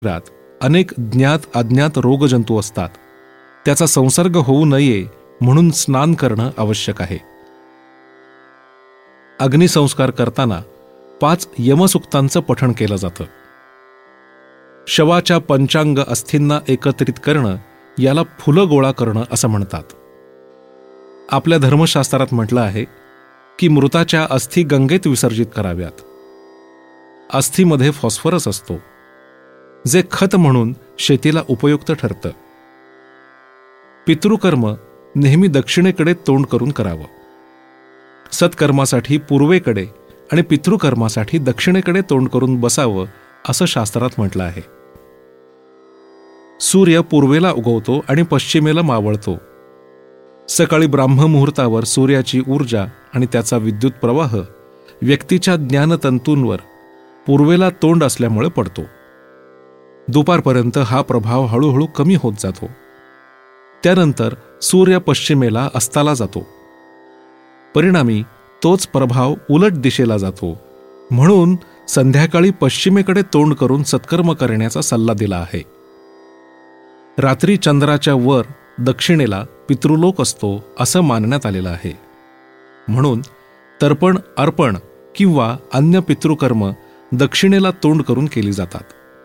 शरीरात अनेक ज्ञात अज्ञात रोगजंतू असतात. त्याचा संसर्ग होऊ नये म्हणून स्नान करणं आवश्यक आहे. अग्निसंस्कार करताना 5 यमसूक्तांचं पठण केलं जातं. शवाच्या पंचांग अस्थींना एकत्रित करणं याला फुलं गोळा करणं असं म्हणतात. आपल्या धर्मशास्त्रात म्हटलं आहे की मृताच्या अस्थी गंगेत विसर्जित कराव्यात. अस्थीमध्ये फॉस्फरस असतो, जे खत म्हणून शेतीला उपयुक्त ठरतं. पितृकर्म नेहमी दक्षिणेकडे तोंड करून करावं. सत्कर्मासाठी पूर्वेकडे आणि पितृकर्मासाठी दक्षिणेकडे तोंड करून बसावं असं शास्त्रात म्हटलं आहे. सूर्य पूर्वेला उगवतो आणि पश्चिमेला मावळतो. सकाळी ब्राह्ममुहूर्तावर सूर्याची ऊर्जा आणि त्याचा विद्युत प्रवाह व्यक्तीच्या ज्ञानतंतूंवर पूर्वेला तोंड असल्यामुळे पडतो. दुपारपर्यंत हा प्रभाव हळूहळू कमी होत जातो. त्यानंतर सूर्य पश्चिमेला अस्ताला जातो. परिणामी तोच प्रभाव उलट दिशेला जातो. म्हणून संध्याकाळी पश्चिमेकडे तोंड करून सत्कर्म करण्याचा सल्ला दिला आहे. रात्री चंद्राच्या वर दक्षिणेला पितृलोक असतो असं मानण्यात आलेलं आहे. म्हणून तर्पण, अर्पण किंवा अन्य पितृकर्म दक्षिणेला तोंड करून केली जातात.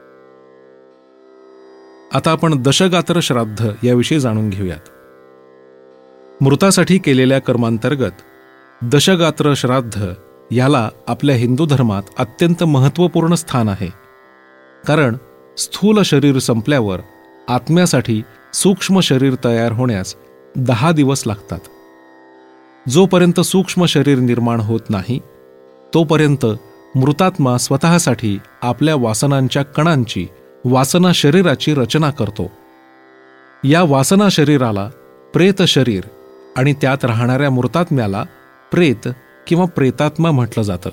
आता आपण दशगात्र श्राद्ध याविषयी जाणून घेऊयात. मृतासाठी केलेल्या कर्मांतर्गत दशगात्र श्राद्ध याला आपल्या हिंदू धर्मात अत्यंत महत्त्वपूर्ण स्थान आहे. कारण स्थूल शरीर संपल्यावर आत्म्यासाठी सूक्ष्म शरीर तयार होण्यास 10 दिवस लागतात. जोपर्यंत सूक्ष्म शरीर निर्माण होत नाही तोपर्यंत मृतात्मा स्वतःसाठी आपल्या वासनांच्या कणांची, वासना शरीराची रचना करतो. या वासना शरीराला प्रेत शरीर आणि त्यात राहणाऱ्या मृतात्म्याला प्रेत किंवा प्रेतात्मा म्हटलं जातं.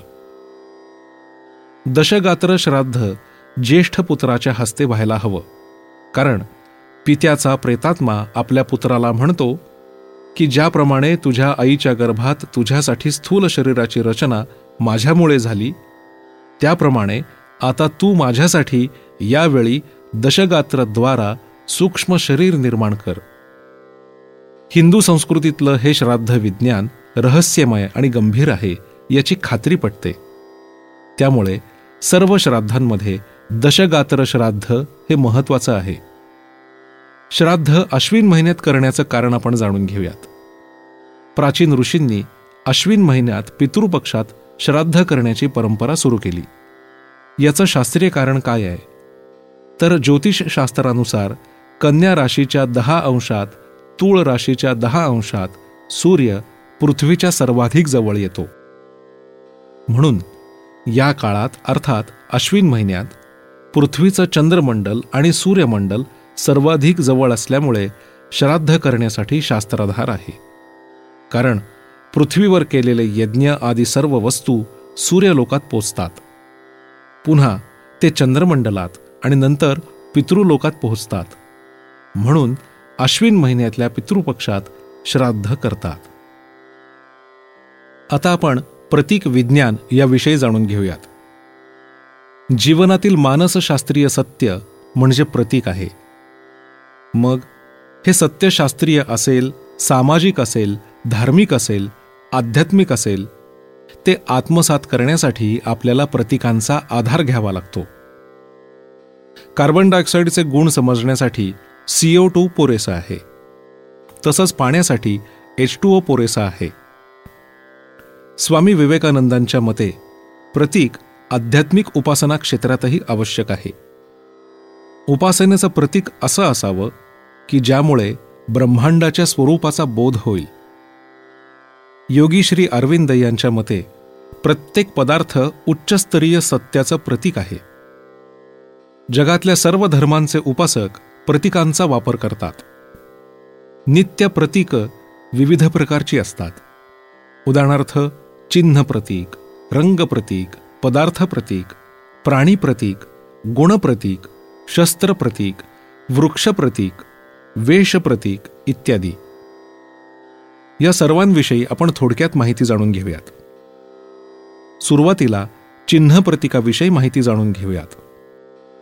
दशगात्र श्राद्ध ज्येष्ठ पुत्राच्या हस्ते व्हायला हवं. कारण पित्याचा प्रेतात्मा आपल्या पुत्राला म्हणतो की ज्याप्रमाणे तुझ्या आईच्या गर्भात तुझ्यासाठी स्थूल शरीराची रचना माझ्यामुळे झाली, त्याप्रमाणे आता तू माझ्यासाठी यावेळी दशगात्रद्वारा सूक्ष्म शरीर निर्माण कर. हिंदू संस्कृतीतलं हे श्राद्ध विज्ञान रहस्यमय आणि गंभीर आहे याची खात्री पटते. त्यामुळे सर्व श्राद्धांमध्ये दशगात्र श्राद्ध हे महत्त्वाचं आहे. श्राद्ध अश्विन महिन्यात करण्याचं कारण आपण जाणून घेऊयात. प्राचीन ऋषींनी अश्विन महिन्यात पितृपक्षात श्राद्ध करण्याची परंपरा सुरू केली. याचं शास्त्रीय कारण काय आहे? तर ज्योतिषशास्त्रानुसार कन्या राशीच्या 10 अंशात, तूळ राशीच्या 10 अंशात सूर्य पृथ्वीच्या सर्वाधिक जवळ येतो. म्हणून या काळात अर्थात अश्विन महिन्यात पृथ्वीचं चंद्रमंडल आणि सूर्यमंडल सर्वाधिक जवळ असल्यामुळे श्राद्ध करण्यासाठी शास्त्राधार आहे. कारण पृथ्वीवर केलेले यज्ञ आदी सर्व वस्तू सूर्यलोकात पोचतात. पुन्हा ते चंद्रमंडलात आणि नंतर पितृलोकात पोहोचतात. म्हणून अश्विन महिन्यातल्या पितृपक्षात श्राद्ध करतात. आता आपण प्रतीक विज्ञान याविषयी जाणून घेऊयात. जीवनातील मानसशास्त्रीय सत्य म्हणजे प्रतीक आहे. मग हे सत्य शास्त्रीय असेल, सामाजिक असेल, धार्मिक असेल, आध्यात्मिक असेल, ते आत्मसात करण्यासाठी आपल्याला प्रतीकांचा आधार घ्यावा लागतो. कार्बन डायऑक्साईडचे गुण समजण्यासाठी CO2 पुरेसा आहे. तसंच पाण्यासाठी H2O पुरेसा आहे. स्वामी विवेकानंदांच्या मते प्रतीक आध्यात्मिक उपासना क्षेत्रातही आवश्यक आहे. उपासनेचं प्रतीक असं असावं की ज्यामुळे ब्रह्मांडाच्या स्वरूपाचा बोध होईल. योगी श्री अरविंद यांच्या मते प्रत्येक पदार्थ उच्चस्तरीय सत्याचं प्रतीक आहे. जगातल्या सर्व धर्मांचे उपासक प्रतीकांचा वापर करतात. नित्य प्रतीक विविध प्रकारची असतात. उदाहरणार्थ चिन्ह प्रतीक, रंग प्रतीक, पदार्थ प्रतीक, प्राणी प्रतीक, गुण प्रतीक, शस्त्र प्रतीक, वृक्ष प्रतीक, वेश प्रतीक इत्यादी. या सर्वांविषयी आपण थोडक्यात माहिती जाणून घेऊयात. सुरुवातीला चिन्ह प्रतीकाविषयी माहिती जाणून घेऊयात.